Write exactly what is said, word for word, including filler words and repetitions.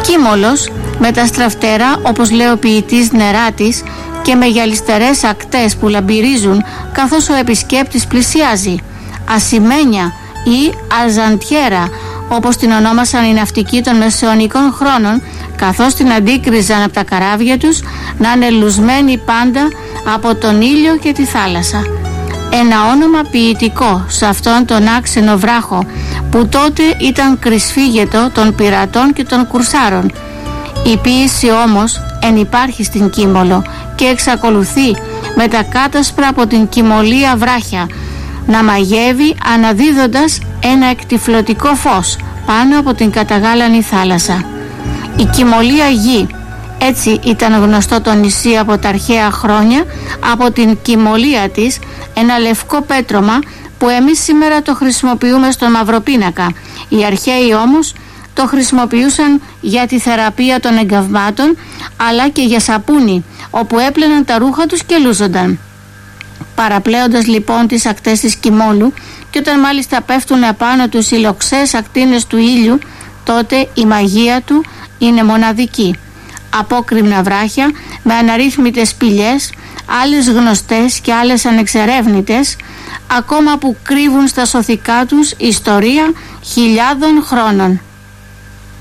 Κίμολος με τα στραφτερά, όπως λέει ο ποιητής, νερά της και με γυαλιστερές ακτές που λαμπυρίζουν καθώς ο επισκέπτης πλησιάζει. Ασημένια ή Αρζαντιέρα, όπως την ονόμασαν οι ναυτικοί των μεσαιωνικών χρόνων, καθώς την αντίκριζαν από τα καράβια τους να είναι λουσμένη πάντα από τον ήλιο και τη θάλασσα. Ένα όνομα ποιητικό σε αυτόν τον άξενο βράχο που τότε ήταν κρυσφύγετο των πειρατών και των κουρσάρων. Η ποίηση όμως εν υπάρχει στην Κίμολο και εξακολουθεί με τα κάτασπρα από την κιμωλία βράχια να μαγεύει, αναδίδοντας ένα εκτυφλωτικό φως πάνω από την καταγάλανη θάλασσα. Η Κιμωλία Γη, έτσι ήταν γνωστό το νησί από τα αρχαία χρόνια, από την κιμωλία της, ένα λευκό πέτρωμα που εμείς σήμερα το χρησιμοποιούμε στον μαυροπίνακα. Οι αρχαίοι όμως το χρησιμοποιούσαν για τη θεραπεία των εγκαυμάτων, αλλά και για σαπούνι, όπου έπλαιναν τα ρούχα τους και λούζονταν. Παραπλέοντας λοιπόν τις ακτές της Κιμόλου, και όταν μάλιστα πέφτουν επάνω τους οι λοξές ακτίνες του ήλιου, τότε η μαγεία του είναι μοναδική. Απόκρημνα βράχια με αναρρύθμιτες σπηλιές, άλλες γνωστές και άλλες ανεξερεύνητες, ακόμα που κρύβουν στα σωθικά τους ιστορία χιλιάδων χρόνων.